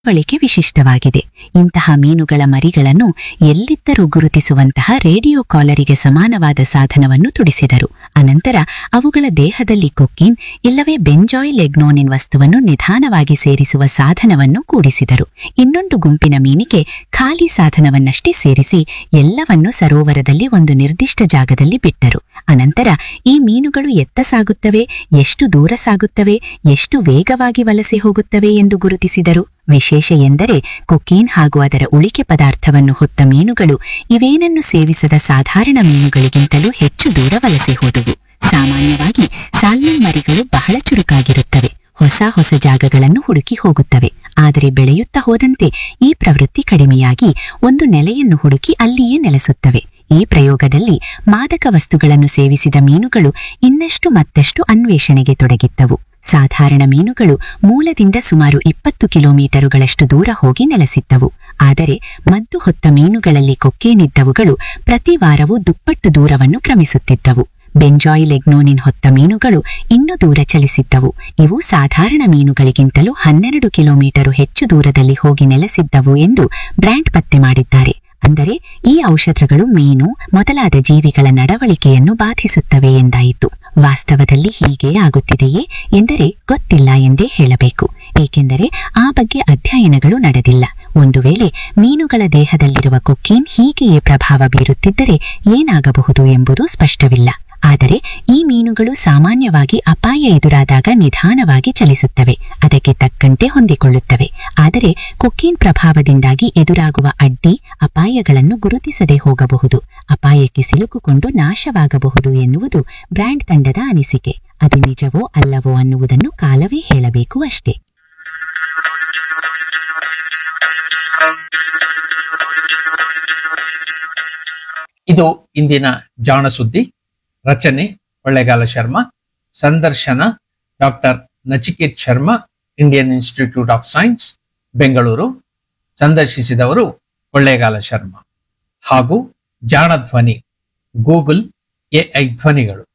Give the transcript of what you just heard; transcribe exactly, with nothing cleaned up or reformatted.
ನಡವಳಿಕೆ ವಿಶಿಷ್ಟವಾಗಿದೆ. ಇಂತಹ ಮೀನುಗಳ ಮರಿಗಳನ್ನು ಎಲ್ಲಿದ್ದರೂ ಗುರುತಿಸುವಂತಹ ರೇಡಿಯೋ ಕಾಲರಿಗೆ ಸಮಾನವಾದ ಸಾಧನವನ್ನು ತುಡಿಸಿದರು. ಅನಂತರ ಅವುಗಳ ದೇಹದಲ್ಲಿ ಕೊಕ್ಕೀನ್ ಇಲ್ಲವೇ ಬೆಂಜಾಯಿಲ್ ಎಗ್ನೋನಿನ್ ವಸ್ತುವನ್ನು ನಿಧಾನವಾಗಿ ಸೇರಿಸುವ ಸಾಧನವನ್ನು ಕೂಡಿಸಿದರು. ಇನ್ನೊಂದು ಗುಂಪಿನ ಮೀನಿಗೆ ಖಾಲಿ ಸಾಧನವನ್ನಷ್ಟೇ ಸೇರಿಸಿ ಎಲ್ಲವನ್ನೂ ಸರೋವರದಲ್ಲಿ ಒಂದು ನಿರ್ದಿಷ್ಟ ಜಾಗದಲ್ಲಿ ಬಿಟ್ಟರು. ಅನಂತರ ಈ ಮೀನುಗಳು ಎತ್ತ ಸಾಗುತ್ತವೆ, ಎಷ್ಟು ದೂರ ಸಾಗುತ್ತವೆ, ಎಷ್ಟು ವೇಗವಾಗಿ ವಲಸೆ ಹೋಗುತ್ತವೆ ಎಂದು ಗುರುತಿಸಿದರು. ವಿಶೇಷ ಎಂದರೆ ಕೊಕೀನ್ ಹಾಗೂ ಅದರ ಉಳಿಕೆ ಪದಾರ್ಥವನ್ನು ಹೊತ್ತ ಮೀನುಗಳು ಇವೇನನ್ನು ಸೇವಿಸದ ಸಾಧಾರಣ ಮೀನುಗಳಿಗಿಂತಲೂ ಹೆಚ್ಚು ದೂರ ವಲಸೆ ಹೋದವು. ಸಾಮಾನ್ಯವಾಗಿ ಸಾಲ್ಮನ್ ಮರಿಗಳು ಬಹಳ ಚುರುಕಾಗಿರುತ್ತವೆ, ಹೊಸ ಹೊಸ ಜಾಗಗಳನ್ನು ಹುಡುಕಿ ಹೋಗುತ್ತವೆ. ಆದರೆ ಬೆಳೆಯುತ್ತಾ ಹೋದಂತೆ ಈ ಪ್ರವೃತ್ತಿ ಕಡಿಮೆಯಾಗಿ ಒಂದು ನೆಲೆಯನ್ನು ಹುಡುಕಿ ಅಲ್ಲಿಯೇ ನೆಲೆಸುತ್ತವೆ. ಈ ಪ್ರಯೋಗದಲ್ಲಿ ಮಾದಕ ವಸ್ತುಗಳನ್ನು ಸೇವಿಸಿದ ಮೀನುಗಳು ಇನ್ನಷ್ಟು ಮತ್ತಷ್ಟು ಅನ್ವೇಷಣೆಗೆ ತೊಡಗಿದ್ದವು. ಸಾಧಾರಣ ಮೀನುಗಳು ಮೂಲದಿಂದ ಸುಮಾರು ಇಪ್ಪತ್ತು ಕಿಲೋಮೀಟರುಗಳಷ್ಟು ದೂರ ಹೋಗಿ ನೆಲೆಸಿದ್ದವು. ಆದರೆ ಮದ್ದು ಹೊತ್ತ ಮೀನುಗಳಲ್ಲಿ ಕೊಕ್ಕೇನಿದ್ದವುಗಳು ಪ್ರತಿ ವಾರವೂ ದುಪ್ಪಟ್ಟು ದೂರವನ್ನು ಕ್ರಮಿಸುತ್ತಿದ್ದವು. ಬೆಂಜಾಯಿಲ್ ಎಗ್ನೋನಿನ್ ಹೊತ್ತ ಮೀನುಗಳು ಇನ್ನೂ ದೂರ ಚಲಿಸಿದ್ದವು. ಇವು ಸಾಧಾರಣ ಮೀನುಗಳಿಗಿಂತಲೂ ಹನ್ನೆರಡು ಕಿಲೋಮೀಟರು ಹೆಚ್ಚು ದೂರದಲ್ಲಿ ಹೋಗಿ ನೆಲೆಸಿದ್ದವು ಎಂದು ಬ್ರ್ಯಾಂಡ್ ಪತ್ತೆ ಮಾಡಿದ್ದಾರೆ. ಅಂದರೆ ಈ ಔಷಧಗಳು ಮೀನು ಮೊದಲಾದ ಜೀವಿಗಳ ನಡವಳಿಕೆಯನ್ನು ಬಾಧಿಸುತ್ತವೆ ಎಂದಾಯಿತು. ವಾಸ್ತವದಲ್ಲಿ ಹೀಗೆ ಆಗುತ್ತಿದೆಯೇ ಎಂದರೆ ಗೊತ್ತಿಲ್ಲ ಎಂದೇ ಹೇಳಬೇಕು. ಏಕೆಂದರೆ ಆ ಬಗ್ಗೆ ಅಧ್ಯಯನಗಳು ನಡೆದಿಲ್ಲ. ಒಂದು ವೇಳೆ ಮೀನುಗಳ ದೇಹದಲ್ಲಿರುವ ಕೊಕ್ಕೀನ್ ಹೀಗೆಯೇ ಪ್ರಭಾವ ಬೀರುತ್ತಿದ್ದರೆ ಏನಾಗಬಹುದು ಎಂಬುದು ಸ್ಪಷ್ಟವಿಲ್ಲ. ಆದರೆ ಈ ಮೀನುಗಳು ಸಾಮಾನ್ಯವಾಗಿ ಅಪಾಯ ಎದುರಾದಾಗ ನಿಧಾನವಾಗಿ ಚಲಿಸುತ್ತವೆ, ಅದಕ್ಕೆ ತಕ್ಕಂತೆ ಹೊಂದಿಕೊಳ್ಳುತ್ತವೆ. ಆದರೆ ಕೊಕ್ಕೀನ್ ಪ್ರಭಾವದಿಂದಾಗಿ ಎದುರಾಗುವ ಅಡ್ಡಿ ಅಪಾಯಗಳನ್ನು ಗುರುತಿಸದೆ ಹೋಗಬಹುದು, ಅಪಾಯಕ್ಕೆ ಸಿಲುಕುಕೊಂಡು ನಾಶವಾಗಬಹುದು ಎನ್ನುವುದು ಬ್ರ್ಯಾಂಡ್ ತಂಡದ ಅನಿಸಿಕೆ. ಅದು ನಿಜವೋ ಅಲ್ಲವೋ ಅನ್ನುವುದನ್ನು ಕಾಲವೇ ಹೇಳಬೇಕು ಅಷ್ಟೇ. ಇದು ಇಂದಿನ ಜಾಣ ಸುದ್ದಿ. ರಚನೆ ಕೊಳ್ಳೇಗಾಲ ಶರ್ಮಾ. ಸಂದರ್ಶನ doctor Nachiket Sharma, Indian institute of science, Bengaluru. ಸಂದರ್ಶಿಸಿದವರು ಕೊಳ್ಳೇಗಾಲ ಶರ್ಮಾ. ಹಾಗೂ ಜಾಣ ಧ್ವನಿ ಗೂಗಲ್ ಎಐ ಧ್ವನಿಗಳು.